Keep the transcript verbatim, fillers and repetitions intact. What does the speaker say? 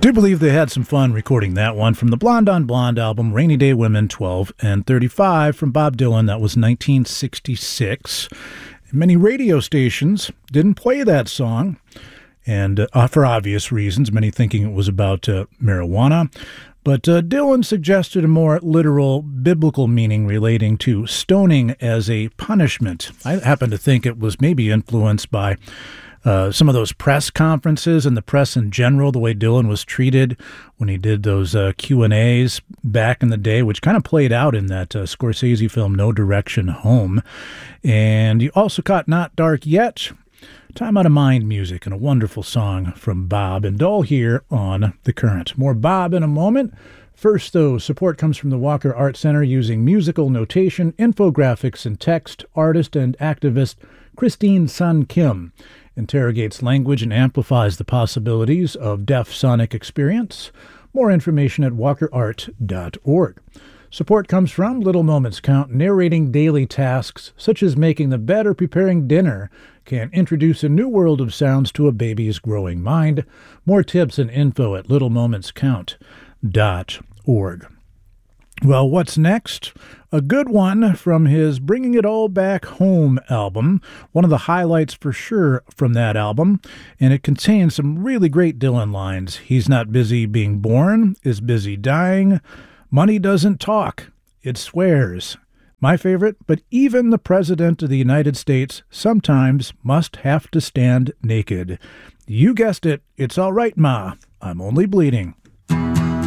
Do believe they had some fun recording that one from the Blonde on Blonde album, Rainy Day Women twelve and thirty-five from Bob Dylan. That was nineteen sixty-six. Many radio stations didn't play that song, and uh, for obvious reasons, many thinking it was about uh, marijuana. But uh, Dylan suggested a more literal biblical meaning relating to stoning as a punishment. I happen to think it was maybe influenced by Uh, some of those press conferences and the press in general, the way Dylan was treated when he did those uh, Q and A's back in the day, which kind of played out in that uh, Scorsese film No Direction Home. And you also caught Not Dark Yet, Time Out of Mind music, and a wonderful song from Bob and Dole here on The Current. More Bob in a moment. First, though, support comes from the Walker Art Center using musical notation, infographics, and text. Artist and activist Christine Sun Kim interrogates language and amplifies the possibilities of deaf sonic experience. More information at walker art dot org. Support comes from Little Moments Count, narrating daily tasks such as making the bed or preparing dinner can introduce a new world of sounds to a baby's growing mind. More tips and info at little moments count dot org. Well, what's next? A good one from his Bringing It All Back Home album, one of the highlights for sure from that album, and it contains some really great Dylan lines. He's not busy being born, is busy dying. Money doesn't talk, it swears. My favorite, but even the President of the United States sometimes must have to stand naked. You guessed it, it's all right, Ma, I'm only bleeding.